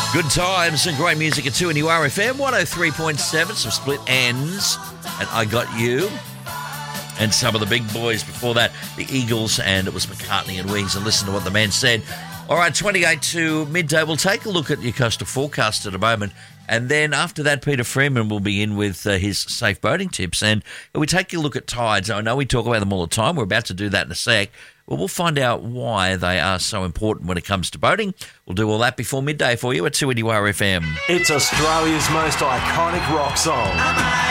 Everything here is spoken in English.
Good times and great music at 2 and URFM 103.7, some Split Ends, and I Got You. And some of the big boys before that, the Eagles, and it was McCartney and Wings, and listen to what the man said. All right, 28 to midday. We'll take a look at your coastal forecast in a moment. And then after that, Peter Freeman will be in with his safe boating tips. And we take a look at tides. I know we talk about them all the time. We're about to do that in a sec. Well, we'll find out why they are so important when it comes to boating. We'll do all that before midday for you at 2NURFM. It's Australia's most iconic rock song.